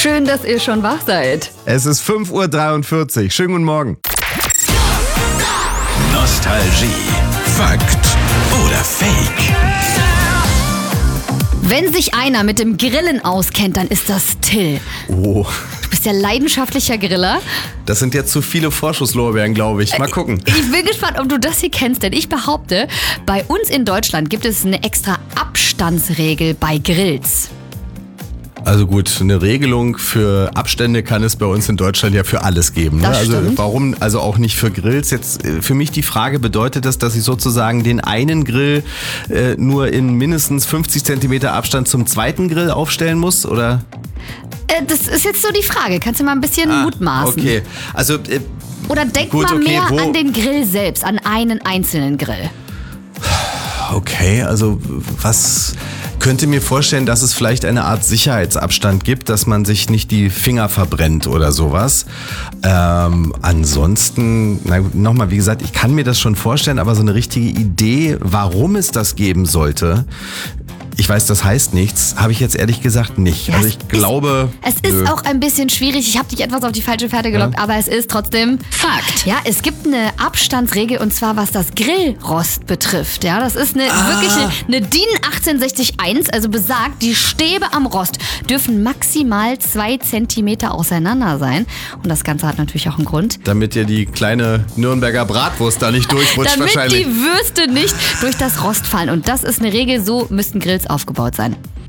Schön, dass ihr schon wach seid. Es ist 5:43 Uhr. Schönen guten Morgen. Nostalgie. Fakt oder Fake? Wenn sich einer mit dem Grillen auskennt, dann ist das Till. Oh, Du bist ja leidenschaftlicher Griller. das sind jetzt zu viele Vorschusslorbeeren, glaube ich. Mal gucken. Ich bin gespannt, ob du das hier kennst, denn ich behaupte, bei uns in Deutschland gibt es eine extra Abstandsregel bei Grills. Also gut, eine Regelung für Abstände kann es bei uns in Deutschland ja für alles geben. Ne? Das Also stimmt. warum also auch nicht für Grills? Jetzt für mich die Frage, bedeutet das, dass ich sozusagen den einen Grill nur in mindestens 50 Zentimeter Abstand zum zweiten Grill aufstellen muss? Oder? Das ist jetzt so die Frage. Kannst du mal ein bisschen mutmaßen? Okay, also Oder denk Gut, mal okay, mehr wo- an den Grill selbst, an einen einzelnen Grill. okay, also was könnte mir vorstellen, dass es vielleicht eine Art Sicherheitsabstand gibt, dass man sich nicht die Finger verbrennt oder sowas. Ansonsten, nochmal, wie gesagt, ich kann mir das schon vorstellen, aber so eine richtige Idee, warum es das geben sollte, ich weiß, das heißt nichts, habe ich jetzt ehrlich gesagt nicht. Ja, Also es ich glaube... Es ist auch ein bisschen schwierig. Ich habe dich etwas auf die falsche Fährte gelockt, aber es ist trotzdem Fakt. Ja, es gibt eine Abstandsregel und zwar was das Grillrost betrifft. Ja, das ist wirklich eine DIN 18601, also besagt, die Stäbe am Rost dürfen maximal 2 Zentimeter auseinander sein. Und das Ganze hat natürlich auch einen Grund. Damit ihr die kleine Nürnberger Bratwurst da nicht durchrutscht Damit wahrscheinlich. die Würste nicht durch das Rost fallen. Und das ist eine Regel, so müssten Grills aufgebaut sein.